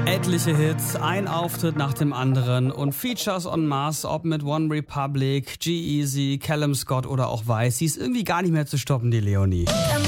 Etliche Hits, ein Auftritt nach dem anderen und Features en masse, ob mit One Republic, G-Eazy, Callum Scott oder auch Weiß. Sie ist irgendwie gar nicht mehr zu stoppen, die Leonie.